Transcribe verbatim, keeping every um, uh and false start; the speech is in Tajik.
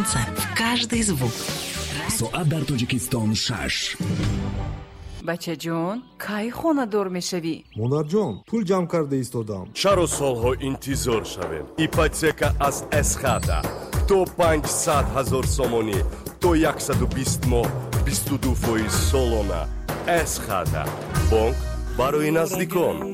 сонце в каждый звук. соат дар Тоҷикистон шаш. бачаҷон кай хонадор мешавӣ? монарҷон, пул ҷамъ карда истодам. чаро солҳо интизор шавем? ипотека аз эсхата то панҷсад ҳазор сомонӣ то яксаду бист моҳ бисту ду фоиз солона. эсхата бонк барои наздикон.